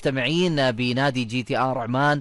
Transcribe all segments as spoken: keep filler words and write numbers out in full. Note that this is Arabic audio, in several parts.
المستمعين بنادي جي تي آر عمان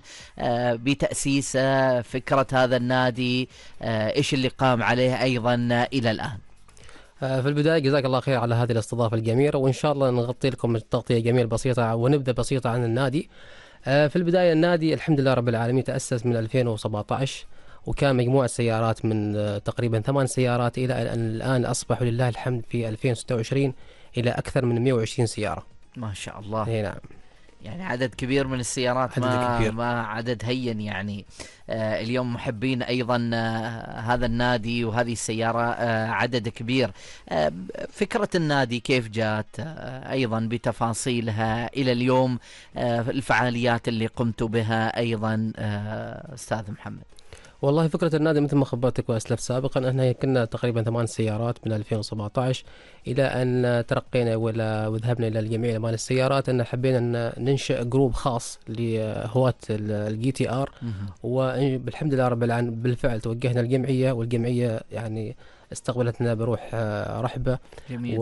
بتأسيسه، فكرة هذا النادي، إيش اللي قام عليه أيضا إلى الآن؟ في البداية جزاك الله خير على هذه الاستضافة الجميلة، وإن شاء الله نغطي لكم تغطية جميلة بسيطة ونبدأ بسيطة عن النادي. في البداية النادي الحمد لله رب العالمين تأسس من ألفين وسبعة عشر، وكان مجموعة سيارات من تقريبا ثمان سيارات إلى أن الآن أصبحوا لله الحمد في ألفين وستة وعشرين إلى أكثر من مئة وعشرين سيارة. ما شاء الله. إيه نعم. يعني عدد كبير من السيارات، عدد ما كبير. ما عدد هين يعني. آه اليوم محبين ايضا آه هذا النادي وهذه السياره آه عدد كبير. آه فكره النادي كيف جات آه ايضا بتفاصيلها الى اليوم، آه الفعاليات اللي قمتوا بها ايضا آه استاذ محمد؟ والله فكرة النادي مثل ما خبرتك وأسلفت سابقا أننا كنا تقريبا ثمان سيارات من ألفين وسبعة عشر إلى أن ترقينا ولا وذهبنا إلى الجميع مال السيارات، أن حبينا أن ننشئ جروب خاص لهواة الجي تي آر، وبالحمد لله رب العالمين بالفعل توجهنا الجمعية، والجمعية يعني استقبلتنا بروح رحبة. جميل.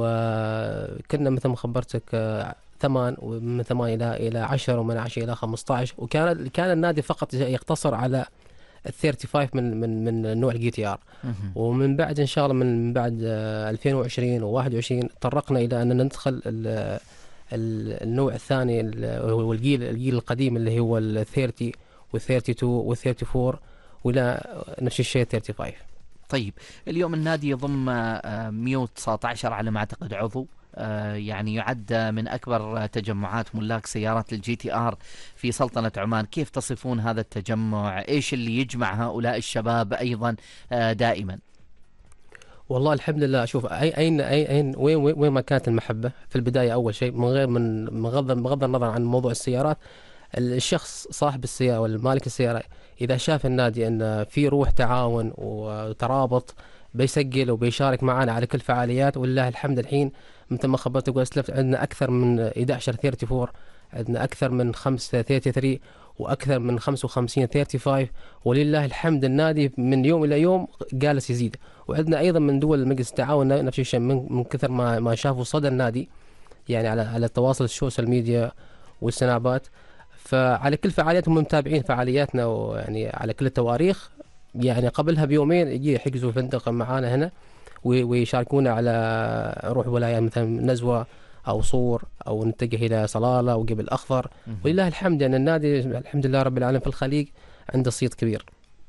وكنا مثل ما خبرتك ثمان، ومن ثمان إلى إلى عشر، ومن عشر إلى خمسة عشر، وكان كان النادي فقط يقتصر على الثيرتي فايف من من من نوع الجي تي ار. ومن بعد ان شاء الله من بعد ألفين وعشرين وواحد وعشرين طرقنا الى ان ندخل ال النوع الثاني والجيل الجيل القديم اللي هو الثيرتي والثيرتي تو والثيرتي فور، ولا نفس الشيء ثيرتي فايف. طيب اليوم النادي يضم مئة وتسعة عشر على ما اعتقد عضو، يعني يعد من أكبر تجمعات ملاك سيارات الجي تي آر في سلطنة عمان. كيف تصفون هذا التجمع؟ إيش اللي يجمع هؤلاء الشباب أيضا دائما؟ والله الحمد لله. شوف أي أين أي أين وين وين ما كانت المحبة في البداية أول شيء، من غير من بغض بغض النظر عن موضوع السيارات، الشخص صاحب السيارة والمالك السيارة إذا شاف النادي أن في روح تعاون وترابط بيسجل وبيشارك معنا على كل فعاليات. ولله الحمد الحين مثل ما خبرتك واسلفت عندنا أكثر من إحدى عشر ثيرتي فور، عندنا أكثر من خمسة ثيرتي ثري، وأكثر من خمسة وخمسين ثيرتي فايف، ولله الحمد النادي من يوم إلى يوم جالس يزيد. وعندنا أيضا من دول مجلس التعاون نفس الشيء، من, من كثر ما ما شافوا صدى النادي يعني على على التواصل السوشيال ميديا والسنابات، فعلى كل فعالياتهم متابعين فعالياتنا، ويعني على كل التواريخ. يعني قبلها بيومين يجي يحجزوا فندق معانا هنا ويشاركونا على روح ولايات مثلا نزوة أو صور، أو نتجه إلى صلالة وجبل الأخضر. ولله الحمد يعني النادي الحمد لله رب العالمين في الخليج عنده صيت كبير.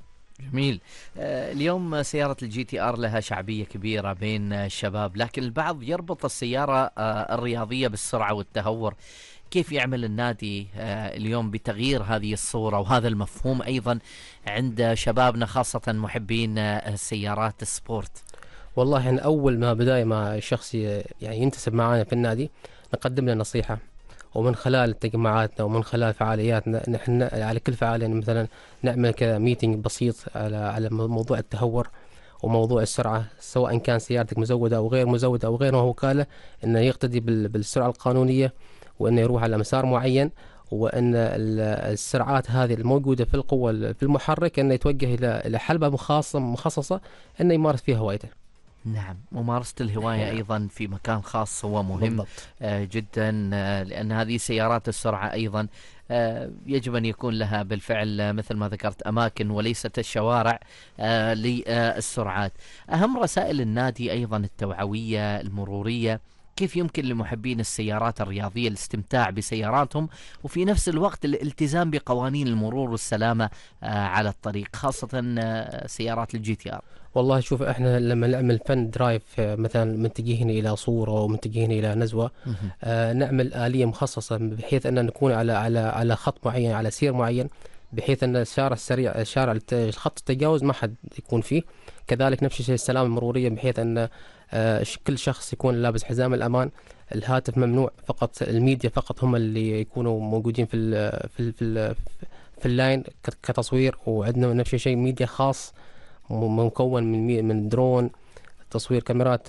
جميل. آه اليوم سيارة الجي تي آر لها شعبية كبيرة بين الشباب، لكن البعض يربط السيارة آه الرياضية بالسرعة والتهور. كيف يعمل النادي آه اليوم بتغيير هذه الصورة وهذا المفهوم أيضا عند شبابنا خاصة محبين آه السيارات السبورت؟ والله يعني أول ما بداية ما الشخص يعني ينتسب معنا في النادي نقدم له نصيحة، ومن خلال تجمعاتنا ومن خلال فعالياتنا نحن على كل فعالية مثلا نعمل كذا ميتنج بسيط على على موضوع التهور وموضوع السرعة، سواء كان سيارتك مزودة أو غير مزودة أو غير وكالة، إنه يقتدي بالسرعة القانونية، وإنه يروح على مسار معين، وأن السرعات هذه الموجودة في القوة في المحرك أنه يتوجه إلى إلى حلبة مخصصة مخصصة أنه يمارس فيها هوايته. نعم، ممارسة الهواية أيضا في مكان خاص هو مهم آه جدا، آه لأن هذه سيارات السرعة أيضا آه يجب أن يكون لها بالفعل آه مثل ما ذكرت أماكن وليست الشوارع آه للسرعات. أهم رسائل النادي أيضا التوعوية المرورية، كيف يمكن لمحبين السيارات الرياضية الاستمتاع بسياراتهم وفي نفس الوقت الالتزام بقوانين المرور والسلامة آه على الطريق، خاصة آه سيارات الجي تي آر؟ والله شوف احنا لما نعمل فن درايف مثلا متجهين الى صورة ومتجهين الى نزوة، آه نعمل آلية مخصصة بحيث ان نكون على على على خط معين، على سير معين، بحيث ان الشارع السريع الشارع خط التجاوز ما حد يكون فيه. كذلك نفس الشيء السلامة المرورية، بحيث ان آه كل شخص يكون لابس حزام الأمان، الهاتف ممنوع، فقط الميديا فقط هم اللي يكونوا موجودين في ال في ال في, ال في اللاين كتصوير. وعندنا نفس الشيء ميديا خاص مكون من من درون، تصوير كاميرات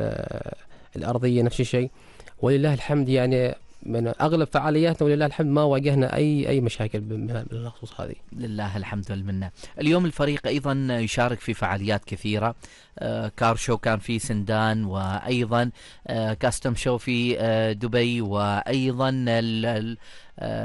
الأرضية نفس الشيء. ولله الحمد يعني من أغلب فعالياتنا ولله الحمد ما واجهنا أي أي مشاكل بالخصوص هذه. لله الحمد والمنة. اليوم الفريق أيضا يشارك في فعاليات كثيرة، آه كار شو كان في سندان، وأيضا آه كاستم شو في آه دبي، وأيضا ال ال